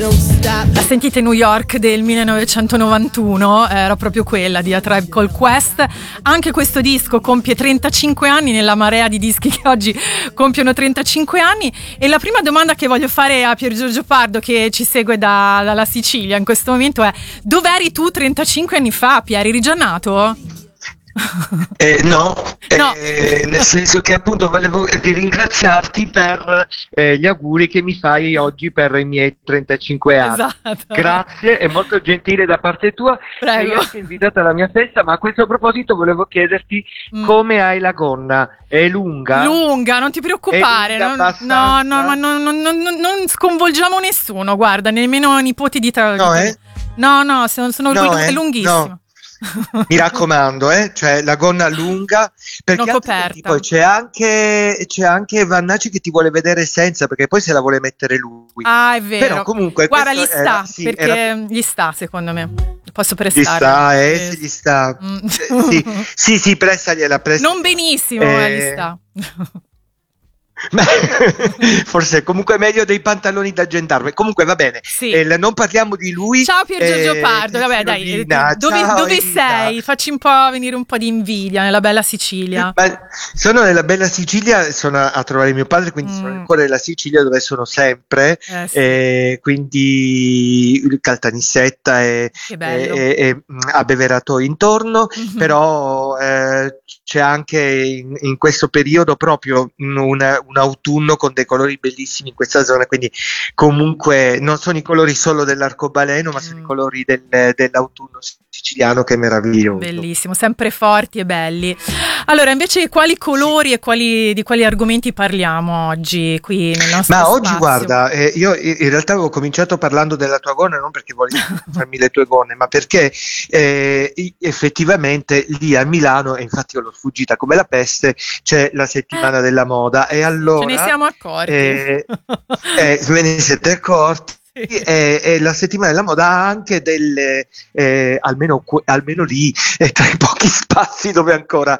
Sentite New York del 1991, era proprio quella di A Tribe Called Quest. Anche questo disco compie 35 anni nella marea di dischi che oggi compiono 35 anni. E la prima domanda che voglio fare a Pier Giorgio Pardo, che ci segue dalla Sicilia in questo momento, è: dov'eri tu 35 anni fa, Pier? Eri già nato? No. No. Nel senso che appunto volevo ringraziarti per gli auguri che mi fai oggi per i miei 35 anni. Esatto. Grazie, è molto gentile da parte tua. Prego. Mi hai invitata alla mia festa, ma a questo proposito volevo chiederti come hai la gonna? È lunga? Lunga, non ti preoccupare. È lunga, No, ma non sconvolgiamo nessuno, guarda, nemmeno i nipoti di No, No, sono è lunghissimo. No. Mi raccomando, cioè la gonna lunga, perché non coperta. Poi c'è anche Vannacci che ti vuole vedere senza, perché poi se la vuole mettere lui. Ah, è vero. Però comunque guarda, gli sta, secondo me. Posso prestargli. Gli sta. Sì, prestagliela. Non benissimo, gli sta. Forse comunque meglio dei pantaloni da gendarme. Comunque va bene, sì. Non parliamo di lui. Ciao Pier Giorgio Pardo, vabbè dai, dove sei? Facci venire un po' di invidia nella bella Sicilia. Ma sono nella bella Sicilia, sono a trovare mio padre, quindi sono nel cuore della Sicilia dove sono sempre, sì. Quindi Caltanissetta e Abeverato intorno, però c'è anche in questo periodo proprio un autunno con dei colori bellissimi in questa zona, quindi comunque non sono i colori solo dell'arcobaleno, ma sono i colori dell'autunno siciliano, che è meraviglioso. Bellissimo, sempre forti e belli. Allora, invece, quali colori e di quali argomenti parliamo oggi qui nel nostro spazio? Oggi guarda, io in realtà avevo cominciato parlando della tua gonna, non perché voglio farmi le tue gonne, ma perché effettivamente lì a Milano, e infatti io l'ho sfuggita come la peste, c'è la settimana della moda, e allora ce ne siamo accorti. Ve ne siete accorti? E la settimana della moda ha anche delle almeno lì tra i pochi spazi dove ancora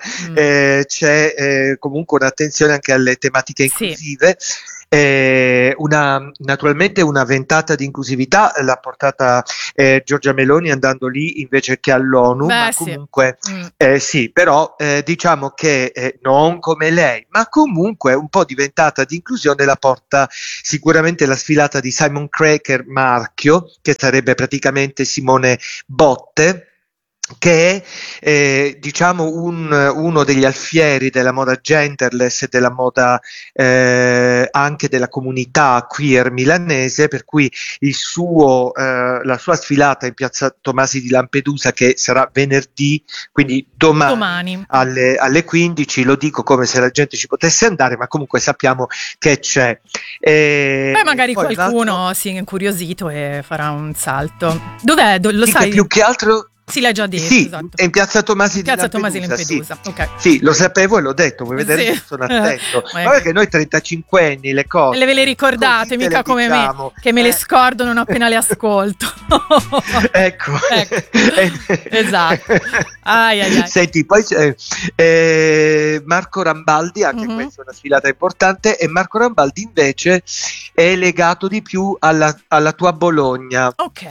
c'è comunque un'attenzione anche alle tematiche inclusive. Naturalmente una ventata di inclusività l'ha portata Giorgia Meloni andando lì invece che all'ONU. Ma comunque sì, però diciamo che non come lei, ma comunque un po' di ventata di inclusione la porta sicuramente la sfilata di Simon Cracker Marchio, che sarebbe praticamente Simone Botte, che è diciamo uno degli alfieri della moda genderless e della moda anche della comunità queer milanese, per cui la sua sfilata in piazza Tomasi di Lampedusa, che sarà venerdì, quindi domani. Alle 15, lo dico come se la gente ci potesse andare, ma comunque sappiamo che c'è. Magari qualcuno si è incuriosito e farà un salto. Dov'è? Lo sai? Più che altro Sì, l'hai già detto. Sì, esatto. è in piazza Tomasi di Lampedusa. Sì. Okay. Sì, lo sapevo e l'ho detto, vuoi vedere che sono attento. Ma perché noi 35 anni le cose ve le ricordate, mica come me, che me le scordo non appena le ascolto. Ecco. Esatto. Ai. Senti, poi c'è Marco Rambaldi, anche questa è una sfilata importante, e Marco Rambaldi invece è legato di più alla tua Bologna. Ok.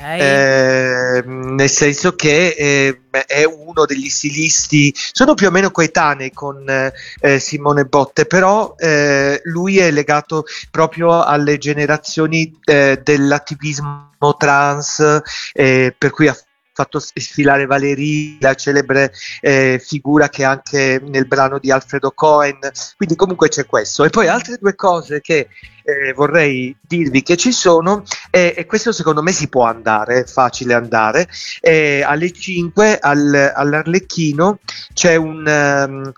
Nel senso che è uno degli stilisti, sono più o meno coetanei con Simone Botte, però lui è legato proprio alle generazioni dell'attivismo trans, per cui ha fatto sfilare Valerie, la celebre figura che è anche nel brano di Alfredo Cohen, quindi comunque c'è questo. E poi altre due cose che vorrei dirvi che ci sono, e questo secondo me si può andare, è facile andare, alle 5 all'Arlecchino c'è un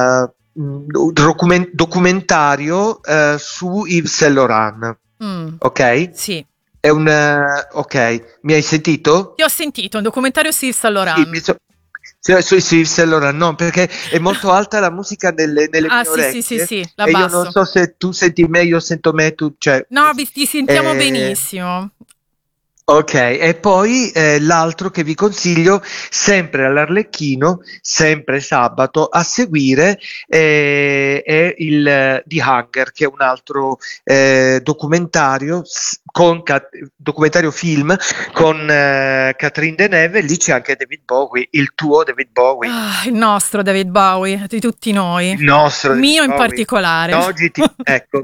documentario su Yves Saint Laurent, ok? Sì. È ok, mi hai sentito? Ti ho sentito, un documentario su Yves Saint Laurent. Su Yves Saint Laurent, no, perché è molto alta la musica nelle mie orecchie. Sì, la e basso. Io non so se tu senti me, io sento me, tu, cioè. No, ti sentiamo benissimo. Ok, e poi l'altro che vi consiglio, sempre all'Arlecchino, sempre sabato, a seguire è il The Hunger, che è un altro documentario, documentario film con Catherine Deneuve, e lì c'è anche David Bowie, il tuo David Bowie. Il nostro David Bowie, di tutti noi. Il nostro Mio David in Bowie. particolare. No, ecco.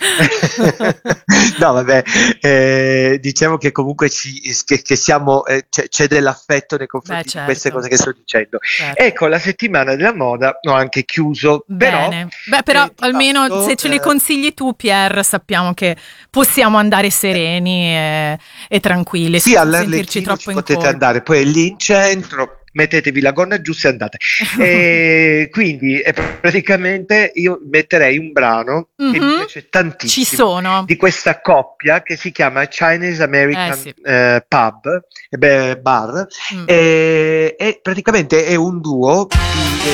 No, vabbè, diciamo che comunque che siamo, c'è dell'affetto nei confronti di queste cose che sto dicendo. Certo. Ecco, la settimana della moda ho anche chiuso. Bene. Però almeno se ce le consigli tu, Pier, sappiamo che possiamo andare sereni e tranquilli, sì, senza sentirci troppo in potete andare, poi è lì in centro. Mettetevi la gonna giusta e andate. E quindi praticamente io metterei un brano che mi piace tantissimo di questa coppia che si chiama Chinese American Bar, e praticamente è un duo